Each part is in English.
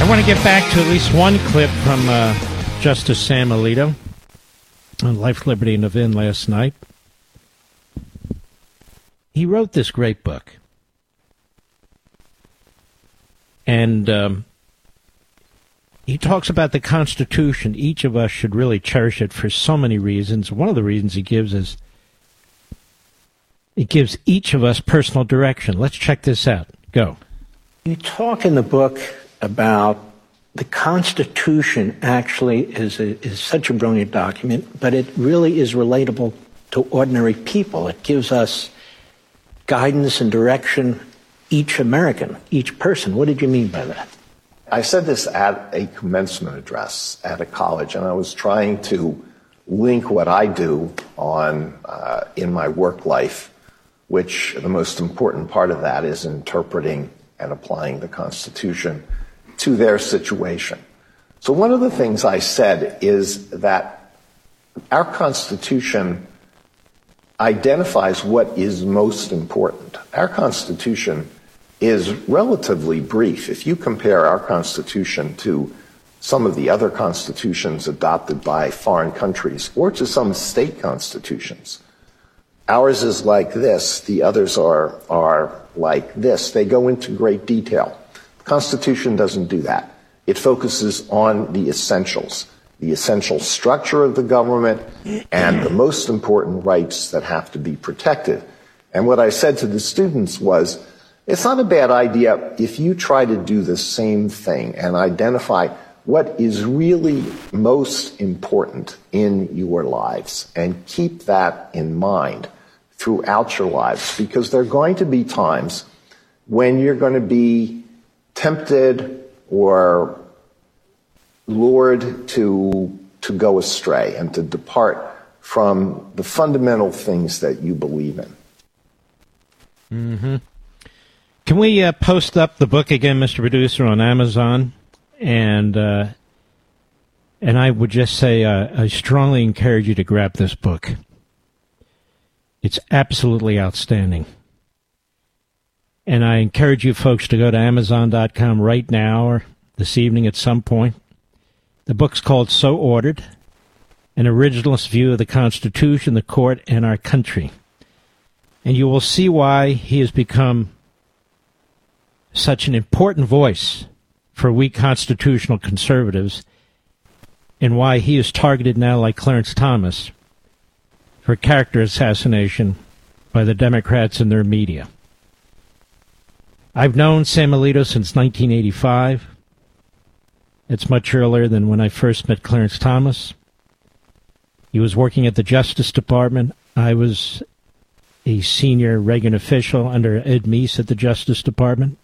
I want to get back to at least one clip from Justice Sam Alito on Life, Liberty, and Levin last night. He wrote this great book. And he talks about the Constitution. Each of us should really cherish it for so many reasons. One of the reasons he gives is it gives each of us personal direction. Let's check this out. Go. You talk in the book about the Constitution actually is such a brilliant document, but it really is relatable to ordinary people. It gives us guidance and direction, each American, each person. What did you mean by that? I said this at a commencement address at a college, and I was trying to link what I do in my work life, which the most important part of that is interpreting and applying the Constitution to their situation. So one of the things I said is that our Constitution identifies what is most important. Our Constitution is relatively brief. If you compare our Constitution to some of the other constitutions adopted by foreign countries or to some state constitutions, ours is like this, the others are like this. They go into great detail. The Constitution doesn't do that. It focuses on the essentials, the essential structure of the government and the most important rights that have to be protected. And what I said to the students was, it's not a bad idea if you try to do the same thing and identify what is really most important in your lives and keep that in mind throughout your lives, because there are going to be times when you're going to be tempted or lured to go astray and to depart from the fundamental things that you believe in. Mm-hmm. Can we post up the book again, Mr. Producer, on Amazon? And I would just say I strongly encourage you to grab this book. It's absolutely outstanding. And I encourage you folks to go to Amazon.com right now or this evening at some point. The book's called So Ordered, An Originalist View of the Constitution, the Court, and Our Country. And you will see why he has become such an important voice for we constitutional conservatives and why he is targeted now, like Clarence Thomas, for character assassination by the Democrats and their media. I've known Sam Alito since 1985. It's much earlier than when I first met Clarence Thomas. He was working at the Justice Department. I was a senior Reagan official under Ed Meese at the Justice Department.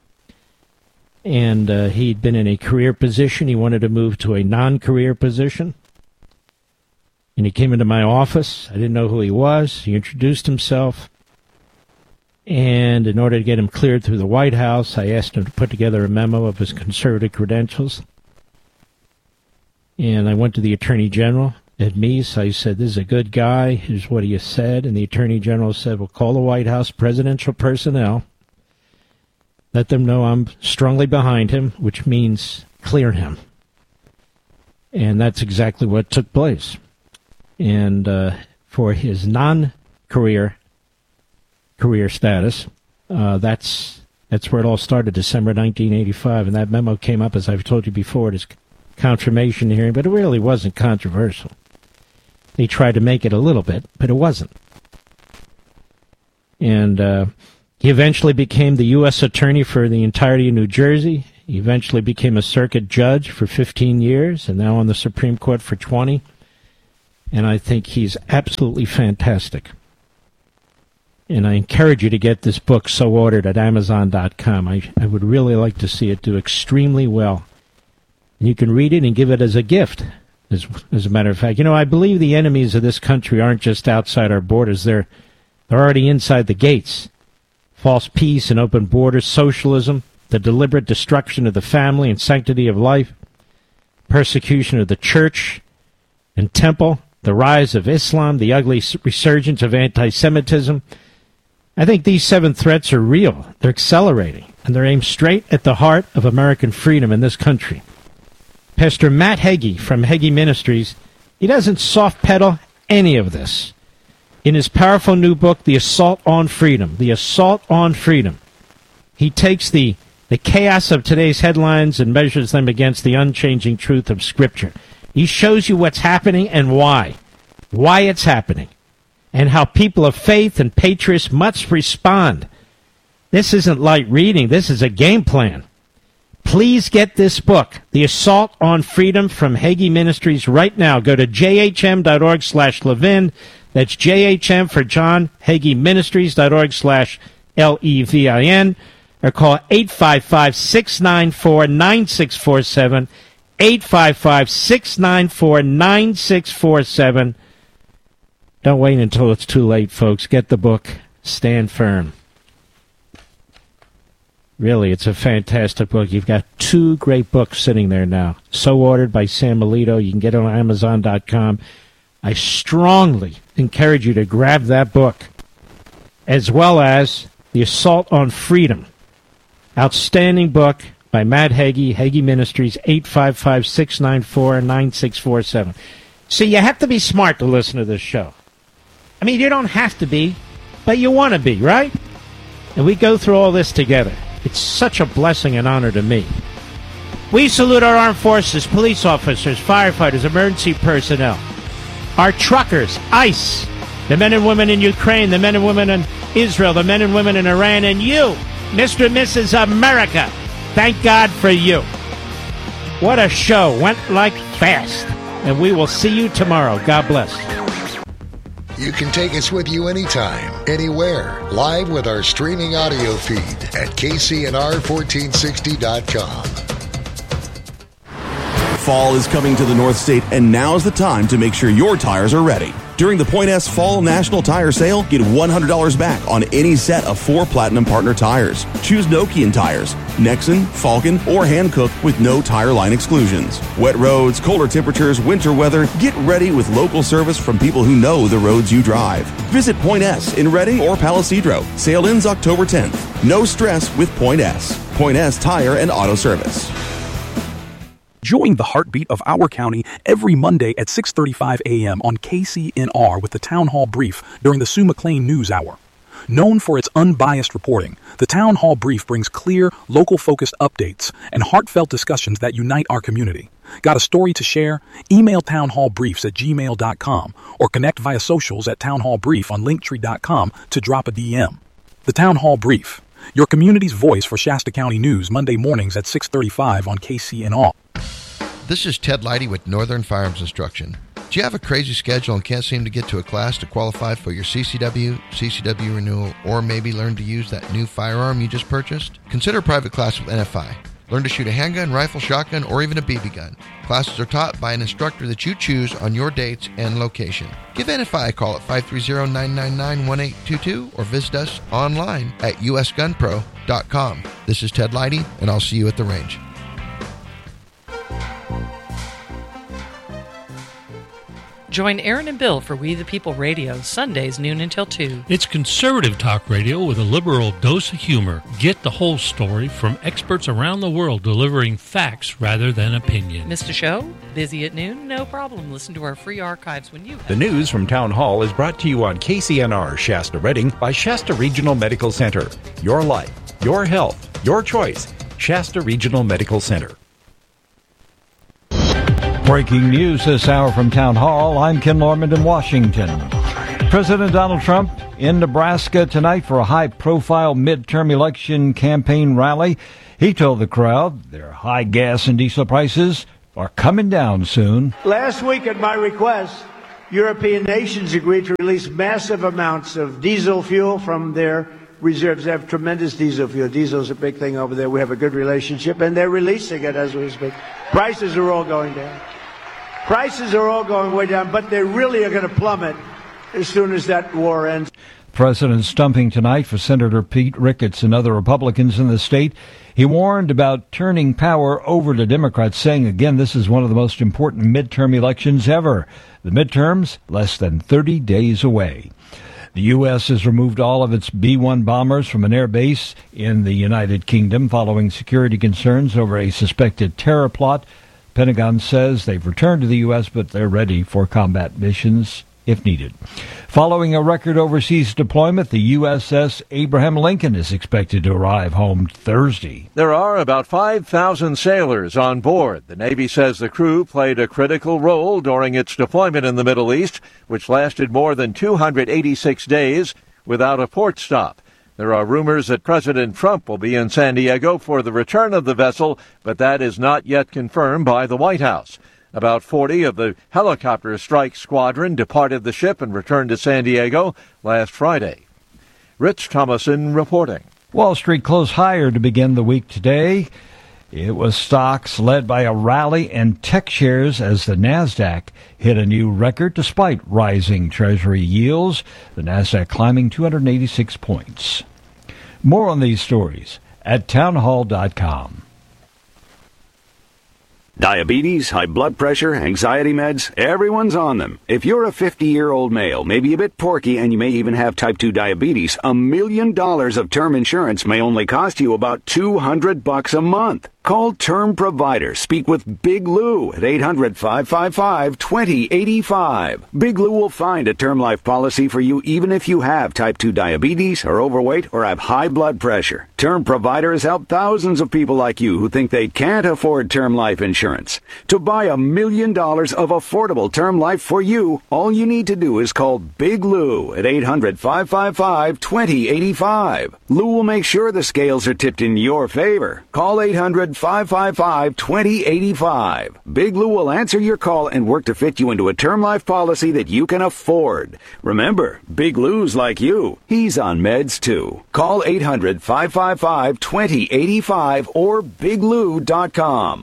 And he'd been in a career position. He wanted to move to a non-career position. And he came into my office. I didn't know who he was. He introduced himself. And in order to get him cleared through the White House, I asked him to put together a memo of his conservative credentials. And I went to the Attorney General, Ed Meese. I said, this is a good guy. Here's what he has said. And the Attorney General said, well, call the White House presidential personnel. Let them know I'm strongly behind him, which means clear him. And that's exactly what took place. And for his non-career status, that's where it all started, December 1985. And that memo came up, as I've told you before, at his confirmation hearing, but it really wasn't controversial. They tried to make it a little bit, but it wasn't. And he eventually became the U.S. Attorney for the entirety of New Jersey. He eventually became a circuit judge for 15 years and now on the Supreme Court for 20. And I think he's absolutely fantastic. And I encourage you to get this book, So Ordered, at Amazon.com. I would really like to see it do extremely well. And you can read it and give it as a gift, as a matter of fact. You know, I believe the enemies of this country aren't just outside our borders. They're already inside the gates. False peace and open borders, socialism, the deliberate destruction of the family and sanctity of life, persecution of the church and temple, the rise of Islam, the ugly resurgence of anti-Semitism. I think these 7 threats are real. They're accelerating. and they're aimed straight at the heart of American freedom in this country. Pastor Matt Hagee from Hagee Ministries, he doesn't soft pedal any of this. In his powerful new book, The Assault on Freedom, he takes the chaos of today's headlines and measures them against the unchanging truth of Scripture. He shows you what's happening and why it's happening, and how people of faith and patriots must respond. This isn't light reading. This is a game plan. Please get this book, The Assault on Freedom, from Hagee Ministries right now. Go to jhm.org/Levin. That's JHM for John, Hagee Ministries.org/LEVIN. Or call 855-694-9647. 855-694-9647. Don't wait until it's too late, folks. Get the book. Stand firm. Really, it's a fantastic book. You've got two great books sitting there now. So ordered by Sam Melito. You can get it on Amazon.com. I strongly encourage you to grab that book, as well as The Assault on Freedom. Outstanding book by Matt Hagee, Hagee Ministries, 855-694-9647. See, you have to be smart to listen to this show. I mean, you don't have to be, but you want to be, right? And we go through all this together. It's such a blessing and honor to me. We salute our armed forces, police officers, firefighters, emergency personnel, our truckers, ICE, the men and women in Ukraine, the men and women in Israel, the men and women in Iran, and you, Mr. and Mrs. America. Thank God for you. What a show. Went like fast. And we will see you tomorrow. God bless. You can take us with you anytime, anywhere, live with our streaming audio feed at KCNR1460.com. Fall is coming to the North State, and now's the time to make sure your tires are ready. During the Point S Fall National Tire Sale, get $100 back on any set of 4 Platinum Partner tires. Choose Nokian tires, Nexen, Falcon, or Hankook with no tire line exclusions. Wet roads, colder temperatures, winter weather, get ready with local service from people who know the roads you drive. Visit Point S in Reading or Palisadro. Sale ends October 10th. No stress with Point S. Point S Tire and Auto Service. Join the heartbeat of our county every Monday at 6:35 a.m. on KCNR with the Town Hall Brief during the Sue McLean News Hour. Known for its unbiased reporting, the Town Hall Brief brings clear, local-focused updates and heartfelt discussions that unite our community. Got a story to share? Email townhallbriefs@gmail.com or connect via socials at townhallbrief on linktree.com to drop a DM. The Town Hall Brief, your community's voice for Shasta County News, Monday mornings at 6:35 on KCNR. This is Ted Leidy with Northern Firearms Instruction. Do you have a crazy schedule and can't seem to get to a class to qualify for your CCW renewal, or maybe learn to use that new firearm you just purchased? Consider a private class with NFI. Learn to shoot a handgun, rifle, shotgun, or even a BB gun. Classes are taught by an instructor that you choose on your dates and location. Give NFI a call at 530-999-1822 or visit us online at usgunpro.com. This is Ted Leidy, and I'll see you at the range. Join Aaron and Bill for We the People Radio, Sundays noon until 2. It's conservative talk radio with a liberal dose of humor. Get the whole story from experts around the world delivering facts rather than opinion. Missed a show? Busy at noon? No problem. Listen to our free archives when you have. The news from Town Hall is brought to you on KCNR Shasta Reading by Shasta Regional Medical Center. Your life, your health, your choice. Shasta Regional Medical Center. Breaking news this hour from Town Hall. I'm Ken Lorman in Washington. President Donald Trump in Nebraska tonight for a high-profile midterm election campaign rally. He told the crowd their high gas and diesel prices are coming down soon. Last week, at my request, European nations agreed to release massive amounts of diesel fuel from their reserves. They have tremendous diesel fuel. Diesel's a big thing over there. We have a good relationship, and they're releasing it as we speak. Prices are all going down. Prices are all going way down, but they really are going to plummet as soon as that war ends. President stumping tonight for Senator Pete Ricketts and other Republicans in the state. He warned about turning power over to Democrats, saying, again, this is one of the most important midterm elections ever. The midterms, less than 30 days away. The U.S. has removed all of its B-1 bombers from an air base in the United Kingdom following security concerns over a suspected terror plot. Pentagon says they've returned to the U.S., but they're ready for combat missions if needed. Following a record overseas deployment, the USS Abraham Lincoln is expected to arrive home Thursday. There are about 5,000 sailors on board. The Navy says the crew played a critical role during its deployment in the Middle East, which lasted more than 286 days without a port stop. There are rumors that President Trump will be in San Diego for the return of the vessel, but that is not yet confirmed by the White House. About 40 of the helicopter strike squadron departed the ship and returned to San Diego last Friday. Rich Thomason reporting. Wall Street closed higher to begin the week today. It was stocks led by a rally in tech shares as the NASDAQ hit a new record despite rising Treasury yields. The NASDAQ climbing 286 points. More on these stories at townhall.com. Diabetes, high blood pressure, anxiety meds, everyone's on them. If you're a 50-year-old male, maybe a bit porky, and you may even have type 2 diabetes, $1 million of term insurance may only cost you about $200 a month. Call Term Provider. Speak with Big Lou at 800-555-2085. Big Lou will find a term life policy for you even if you have type 2 diabetes, are overweight, or have high blood pressure. Term Provider has helped thousands of people like you who think they can't afford term life insurance. To buy $1 million of affordable term life for you, all you need to do is call Big Lou at 800-555-2085. Lou will make sure the scales are tipped in your favor. Call 800-555-2085. Big Lou will answer your call and work to fit you into a term life policy that you can afford. Remember, Big Lou's like you. He's on meds too. Call 800-555-2085 or biglou.com.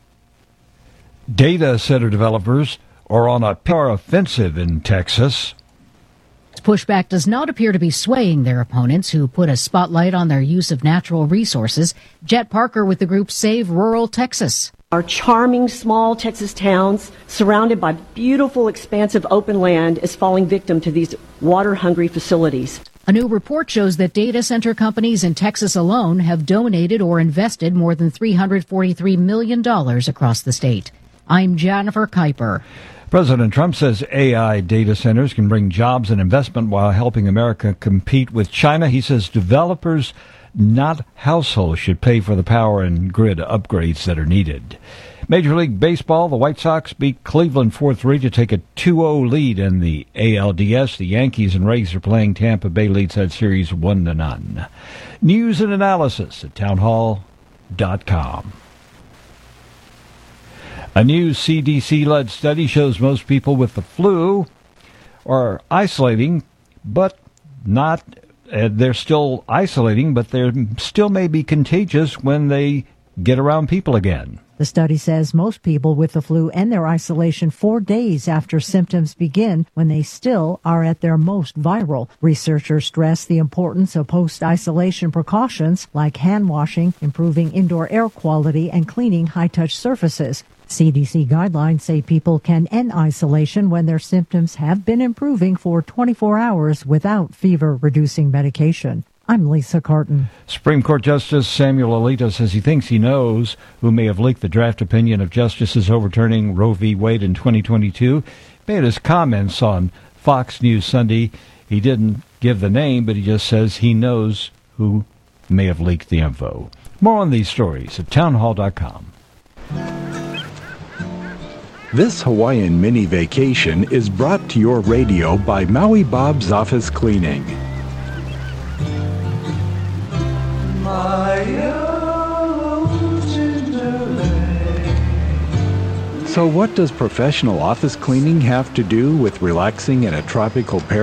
Data center developers are on a power offensive in Texas. Pushback does not appear to be swaying their opponents, who put a spotlight on their use of natural resources. Jet Parker with the group Save Rural Texas. Our charming small Texas towns, surrounded by beautiful, expansive open land, is falling victim to these water-hungry facilities. A new report shows that data center companies in Texas alone have donated or invested more than $343 million across the state. I'm Jennifer Kuiper. President Trump says AI data centers can bring jobs and investment while helping America compete with China. He says developers, not households, should pay for the power and grid upgrades that are needed. Major League Baseball, the White Sox beat Cleveland 4-3 to take a 2-0 lead in the ALDS. The Yankees and Rays are playing. Tampa Bay leads that series 1-0. News and analysis at townhall.com. A new CDC-led study shows most people with the flu are isolating, but not. They're still isolating, but they still may be contagious when they get around people again. The study says most people with the flu end their isolation 4 days after symptoms begin, when they still are at their most viral. Researchers stress the importance of post-isolation precautions like hand washing, improving indoor air quality, and cleaning high-touch surfaces. CDC guidelines say people can end isolation when their symptoms have been improving for 24 hours without fever-reducing medication. I'm Lisa Carton. Supreme Court Justice Samuel Alito says he thinks he knows who may have leaked the draft opinion of justices overturning Roe v. Wade in 2022. He made his comments on Fox News Sunday. He didn't give the name, but he just says he knows who may have leaked the info. More on these stories at townhall.com. This Hawaiian mini vacation is brought to your radio by Maui Bob's Office Cleaning. So what does professional office cleaning have to do with relaxing in a tropical paradise?